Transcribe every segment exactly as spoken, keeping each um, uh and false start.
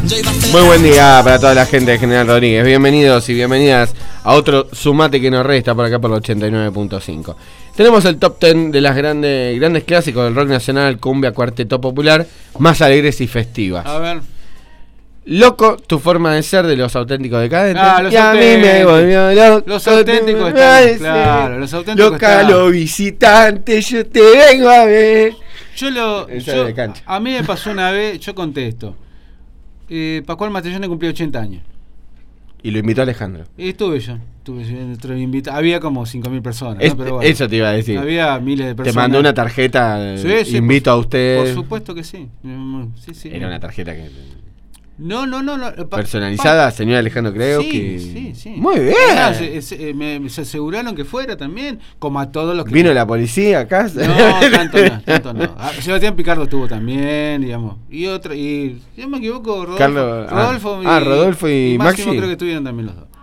Muy buen día para toda la gente de General Rodríguez. Bienvenidos y bienvenidas a otro Sumate que nos resta por acá por el ochenta y nueve punto cinco. Tenemos el top diez de las grandes, grandes clásicos del rock nacional, cumbia, cuarteto popular, más alegres y festivas. A ver. Loco, tu forma de ser de Los Auténticos Decadentes. Ah, los y a mí me volvió loco. Los auténticos están, claro, los auténticos loca, están. lo visitante, yo te vengo a ver. Yo lo. Esa Yo, de cancha. a mí me pasó una vez, yo contesto. Eh, Pascual Mastellone cumplió ochenta años. Y lo invitó Alejandro. Y estuve yo. Estuve yo entre invita- Había como cinco mil personas. ¿no? Este, Pero bueno, eso te iba a decir. había miles de personas. Te mandó una tarjeta, Sí, sí, invito por, a usted. Por supuesto que sí. Mm, sí, sí. Era una tarjeta que No, no, no. no pa- personalizada, pa- señor Alejandro, creo sí, que. Sí, sí. Muy bien. Ah, se, se, me, se aseguraron que fuera también, como a todos los que. ¿Vino la policía acá? No, tanto no, tanto no. Ah, Sebastián Picardo estuvo también, digamos. Y otro, y si no me equivoco, Rodolfo. Carlos, ah, Rodolfo y, ah, Rodolfo y Máximo Maxi. creo que estuvieron también los dos.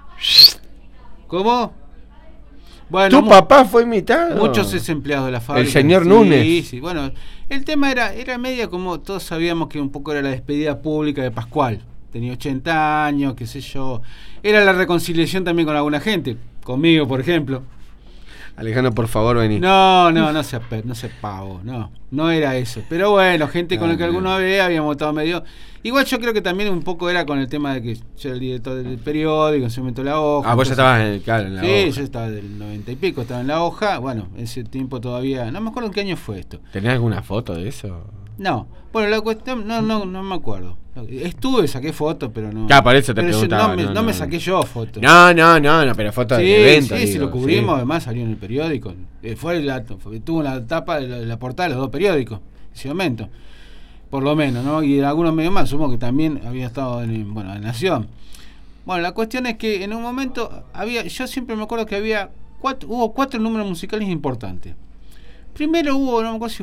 ¿Cómo? Bueno, ¿Tu mu- papá fue invitado? muchos ex empleados de la fábrica. El señor sí, Núñez. Sí, sí. Bueno, el tema era, era media como todos sabíamos que un poco era la despedida pública de Pascual. Tenía ochenta años, qué sé yo. Era la reconciliación también con alguna gente. Conmigo, por ejemplo. Alejandro, por favor, vení. No, no, no se, no se pavo, no, no era eso. Pero bueno, gente con Ah, la que bien. alguna vez habíamos estado medio. Igual yo creo que también un poco era con el tema de que yo era el director del periódico, en ese momento la hoja. Ah, vos ya entonces- estabas en, el, claro, en la Sí, hoja. yo estaba del noventa y pico, estaba en la hoja. Bueno, ese tiempo todavía. No me acuerdo en qué año fue esto. ¿Tenés alguna foto de eso? No, bueno, la cuestión. No, no, no me acuerdo. Estuve, saqué fotos, pero no. Ah, por eso te pero yo preguntaba, no, me, no, no no. me saqué yo fotos. No, no, no, no, pero foto Sí, del evento. sí, digo, si lo cubrimos, sí. además salió en el periódico. Eh, fue la, fue- tuvo la tapa de la, de la portada de los dos periódicos en ese momento. Por lo menos, ¿no? Y en algunos medios más, supongo que también había estado en, bueno, en Nación. Bueno, la cuestión es que en un momento había, yo siempre me acuerdo que había cuatro, hubo cuatro números musicales importantes. Primero hubo, no me acuerdo si